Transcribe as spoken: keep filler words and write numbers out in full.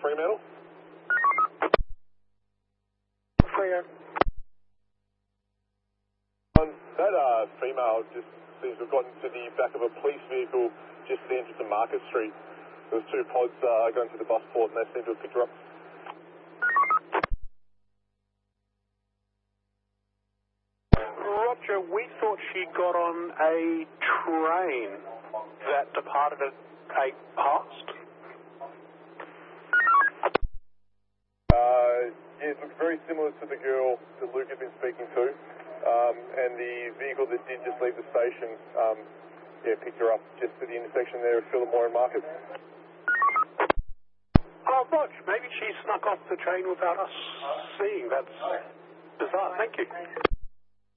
Fremantle. Freo. Um, that uh, female just seems to have gotten to the back of a police vehicle just at the entrance of Market Street. There was two pods uh, going to the bus port and they seem to have picked her up. Roger, we thought she got on a train that departed at eight past. Uh, yeah, it looks very similar to the girl that Luke had been speaking to. Um, and the vehicle that did just leave the station, um, yeah, picked her up just at the intersection there of Phillimore and Market. Oh, Rog, maybe she snuck off the train without us seeing. That's bizarre. Thank you.